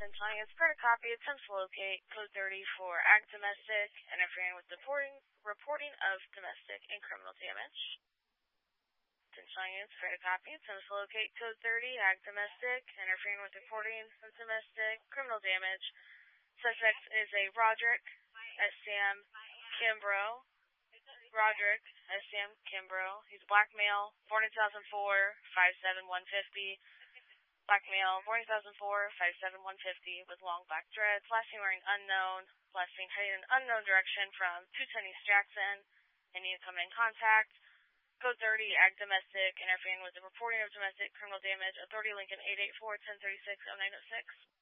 Science, per copy, attempts to locate code 30 for ag domestic, interfering with reporting of domestic and criminal damage. Science, per copy, attempts to locate code 30 ag domestic, interfering with reporting of domestic criminal damage. Suspect is a Roderick S. Sam Kimbrough. Roderick S. Sam Kimbrough. He's a black male, born in 2004, 5'7", 150. Black male, born in 2004, 5'7", 150, with long black dreads, last seen wearing unknown, last seen heading in an unknown direction from 210 East Jackson, and need to come in contact. Code 30, ag domestic, interfering with the reporting of domestic criminal damage, Authority Lincoln 884-1036-0906.